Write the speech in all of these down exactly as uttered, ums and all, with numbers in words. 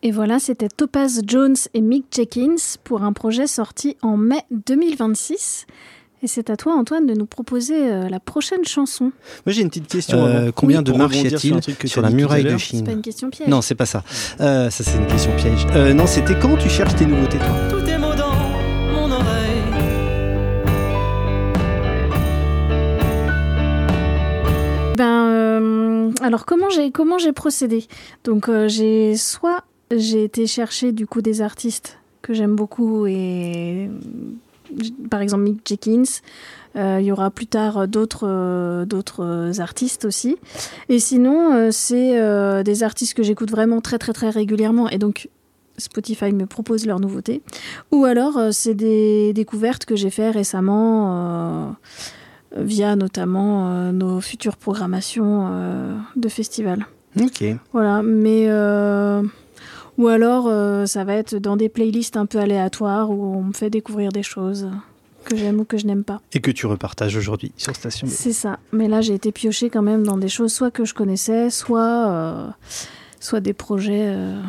Et voilà, c'était Topaz Jones et Mick Jenkins pour un projet sorti en mai deux mille vingt-six. Et c'est à toi, Antoine, de nous proposer euh, la prochaine chanson. Moi, j'ai une petite question. Euh, combien oui, de marches y a-t-il sur, sur la muraille de Chine ? C'est pas une question piège. Non, c'est pas ça. Euh, ça, c'est une question piège. Euh, non, c'était quand tu cherches tes nouveautés, toi ? Tout est mots dans mon oreille. Ben, euh, alors comment j'ai comment j'ai procédé ? Donc, euh, j'ai soit j'ai été chercher du coup des artistes que j'aime beaucoup et par exemple Mick Jenkins. Euh, il y aura plus tard d'autres euh, d'autres artistes aussi. Et sinon, euh, c'est euh, des artistes que j'écoute vraiment très très très régulièrement et donc Spotify me propose leurs nouveautés. Ou alors euh, c'est des découvertes que j'ai fait récemment. Euh, via notamment euh, nos futures programmations euh, de festivals. Ok. Voilà, mais... Euh, ou alors, euh, ça va être dans des playlists un peu aléatoires où on me fait découvrir des choses que j'aime ou que je n'aime pas. Et que tu repartages aujourd'hui sur Station B. C'est ça. Mais là, j'ai été piochée quand même dans des choses soit que je connaissais, soit, euh, soit des projets euh,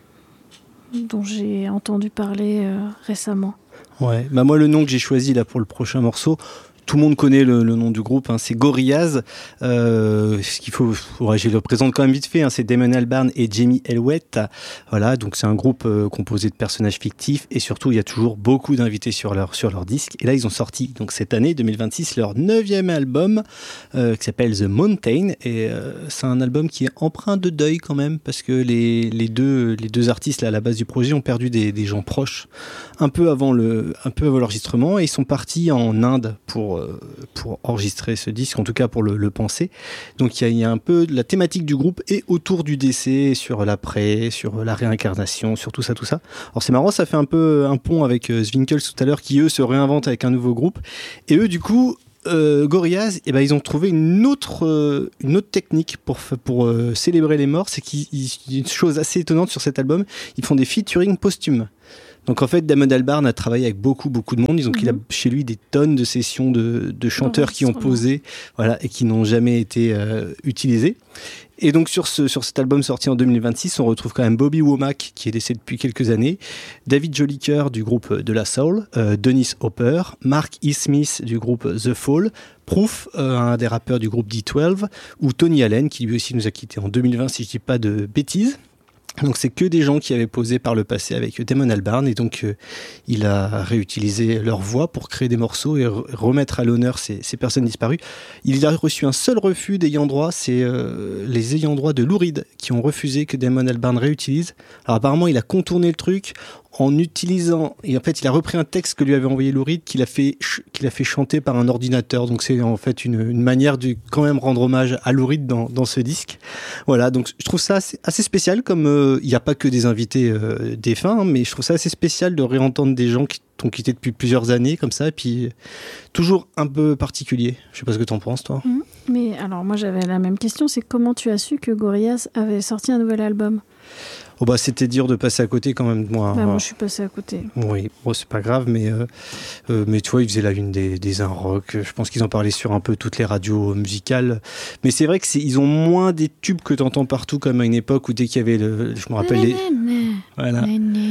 dont j'ai entendu parler euh, récemment. Ouais. Bah moi, le nom que j'ai choisi là pour le prochain morceau... Tout le monde connaît le, le nom du groupe, hein, c'est Gorillaz. Euh, ce qu'il faut, ouais, je le présente quand même vite fait, hein, c'est Damon Albarn et Jamie Elwett. Voilà, donc c'est un groupe euh, composé de personnages fictifs et surtout il y a toujours beaucoup d'invités sur leur sur leur disque. Et là ils ont sorti donc cette année deux mille vingt-six leur neuvième album euh, qui s'appelle The Mountain et euh, c'est un album qui est empreint de deuil quand même parce que les les deux les deux artistes là à la base du projet ont perdu des des gens proches un peu avant le un peu avant l'enregistrement et ils sont partis en Inde pour pour enregistrer ce disque, en tout cas pour le, le penser. Donc il y, y a un peu de la thématique du groupe et autour du décès, sur l'après, sur la réincarnation, sur tout ça, tout ça. Alors c'est marrant, ça fait un peu un pont avec euh, Zwinkels tout à l'heure qui eux se réinventent avec un nouveau groupe. Et eux du coup, euh, Gorillaz, eh ben, ils ont trouvé une autre, euh, une autre technique pour, pour euh, célébrer les morts. C'est qu'il y a une chose assez étonnante sur cet album, ils font des featuring posthumes. Donc en fait, Damon Albarn a travaillé avec beaucoup, beaucoup de monde. Disons mmh. qu'il a chez lui des tonnes de sessions de, de chanteurs oh, qui ont posé voilà, et qui n'ont jamais été euh, utilisées. Et donc sur, ce, sur cet album sorti en deux mille vingt-six, on retrouve quand même Bobby Womack, qui est décédé depuis quelques années, David Jolicoeur du groupe De La Soul, euh, Dennis Hopper, Mark E. Smith du groupe The Fall, Proof, euh, un des rappeurs du groupe D douze, ou Tony Allen, qui lui aussi nous a quittés en deux mille vingt, si je ne dis pas de bêtises. Donc c'est que des gens qui avaient posé par le passé avec Damon Albarn et donc euh, il a réutilisé leur voix pour créer des morceaux et re- remettre à l'honneur ces, ces personnes disparues. Il a reçu un seul refus d'ayants droit, c'est euh, les ayants droit de Lou Reed qui ont refusé que Damon Albarn réutilise. Alors apparemment il a contourné le truc en utilisant, et en fait il a repris un texte que lui avait envoyé Lou Reed qu'il a fait, ch- qu'il a fait chanter par un ordinateur, donc c'est en fait une, une manière de quand même rendre hommage à Lou Reed dans, dans ce disque. Voilà, donc je trouve ça assez, assez spécial, comme il euh, n'y a pas que des invités euh, défunts, hein, mais je trouve ça assez spécial de réentendre des gens qui t'ont quitté depuis plusieurs années comme ça, et puis euh, toujours un peu particulier. Je sais pas ce que t'en penses toi. Mmh. Mais alors moi j'avais la même question, c'est comment tu as su que Gorillaz avait sorti un nouvel album ? Oh bah c'était dur de passer à côté quand même de moi. Bah, moi je suis passée à côté. Oui, bon, c'est pas grave, mais euh, euh, mais tu vois, ils faisaient la une des des un rock. Je pense qu'ils en parlaient sur un peu toutes les radios musicales. Mais c'est vrai que c'est, ils ont moins des tubes que t'entends partout, comme à une époque où dès qu'il y avait le, je me rappelle les, voilà.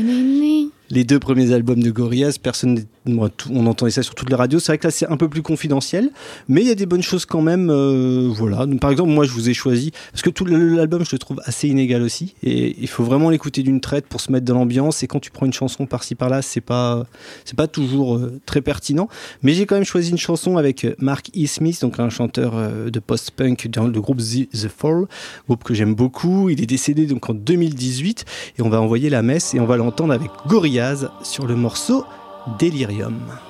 Les deux premiers albums de Gorillaz, personne, moi, tout, on entendait ça sur toutes les radios. C'est vrai que là, c'est un peu plus confidentiel, mais il y a des bonnes choses quand même. Euh, voilà. Donc, par exemple, moi, je vous ai choisi parce que tout l'album, je le trouve assez inégal aussi, et il faut vraiment l'écouter d'une traite pour se mettre dans l'ambiance. Et quand tu prends une chanson par-ci par-là, c'est pas, c'est pas toujours euh, très pertinent. Mais j'ai quand même choisi une chanson avec Mark E. Smith, donc un chanteur euh, de post-punk dans le groupe The, The Fall, groupe que j'aime beaucoup. Il est décédé donc en deux mille dix-huit, et on va envoyer la messe et on va l'entendre avec Gorillaz sur le morceau Delirium.